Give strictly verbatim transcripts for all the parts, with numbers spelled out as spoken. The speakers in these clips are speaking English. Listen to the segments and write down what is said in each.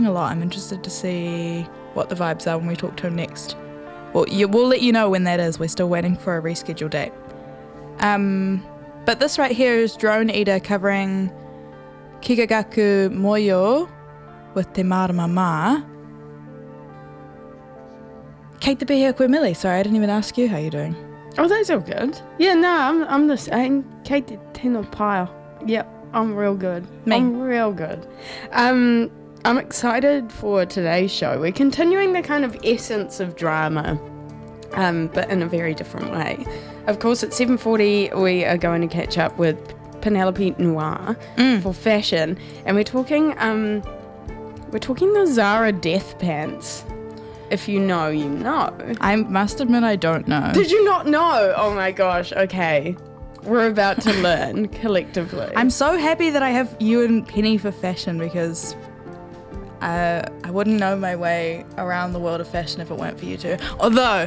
a lot. I'm interested to see what the vibes are when we talk to him next. Well, you, we'll let you know when that is. We're still waiting for a rescheduled date. Um, but this right here is Drone Eater covering Kikagaku Moyo with Te Marama Ma. Kate the Bear Koe Millie. Sorry, I didn't even ask you how you're doing. Oh, that's all good. Yeah, no, I'm I'm the same. Kate the Tino Pile. Yep, I'm real good. Me. I'm real good. Um, I'm excited for today's show. We're continuing the kind of essence of drama, um, but in a very different way. Of course, at seven forty, we are going to catch up with Penelope Noir Mm. for fashion, and we're talking um, we're talking the Zara Death Pants. If you know, you know. I must admit I don't know. Did you not know? Oh my gosh, okay. We're about to learn collectively. I'm so happy that I have you and Penny for fashion because I, I wouldn't know my way around the world of fashion if it weren't for you two. Although,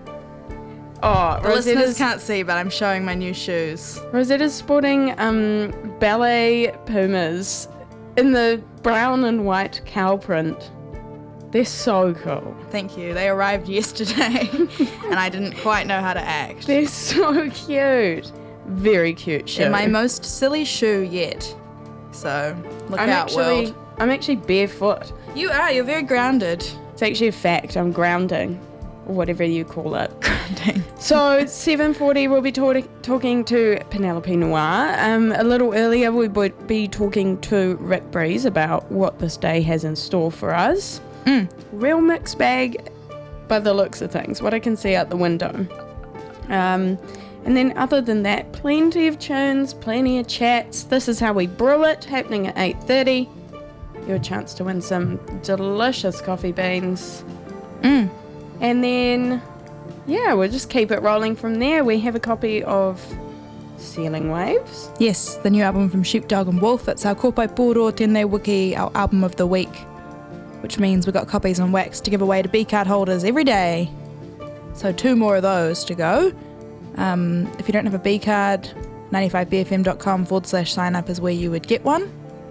Oh, the listeners Rosetta's, can't see, but I'm showing my new shoes. Rosetta's sporting um, ballet Pumas in the brown and white cow print. They're so cool. Thank you. They arrived yesterday and I didn't quite know how to act. They're so cute. Very cute shoe. They're my most silly shoe yet. So, look I'm out, actually, world. I'm actually barefoot. You are. You're very grounded. It's actually a fact. I'm grounding, or whatever you call it. Grounding. So seven forty we'll be talk- talking to Penelope Noir. Um, a little earlier we would be talking to Rick Breeze about what this day has in store for us. Mm. Real mixed bag by the looks of things, what I can see out the window. Um, and then other than that, plenty of tunes, plenty of chats. This is How We Brew It, happening at eight thirty. Your chance to win some delicious coffee beans. Mm. And then, yeah, we'll just keep it rolling from there. We have a copy of Ceiling Waves. Yes, the new album from Sheepdog and Wolf. It's our Kopai Puro Tēnei Wiki, our album of the week, which means we've got copies on wax to give away to B-card holders every day. So two more of those to go. Um, if you don't have a B-card, ninety-five B F M dot com forward slash sign up is where you would get one.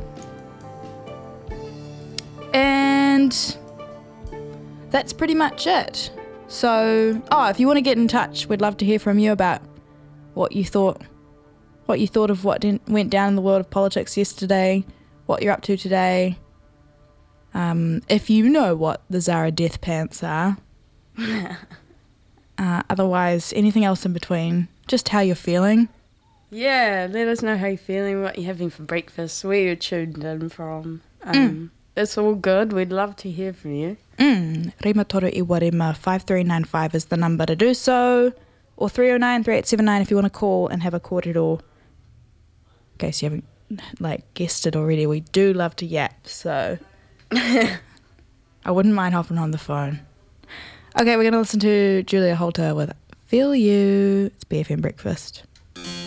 And that's pretty much it. So, oh, if you want to get in touch, we'd love to hear from you about what you thought, what you thought of what didn't, went down in the world of politics yesterday, what you're up to today. Um, if you know what the Zara Death Pants are. uh, otherwise, anything else in between. Just how you're feeling. Yeah, let us know how you're feeling, what you're having for breakfast, where you're tuned in from. Um, Mm. It's all good. We'd love to hear from you. Mm. Rima Toru Iwarima five three nine five is the number to do so. Or three oh nine, three eight seven nine if you want to call and have a kōrero. In case you haven't like guessed it already, we do love to yap, so I wouldn't mind hopping on the phone. Okay, we're going to listen to Julia Holter with Feel You. It's B F M Breakfast.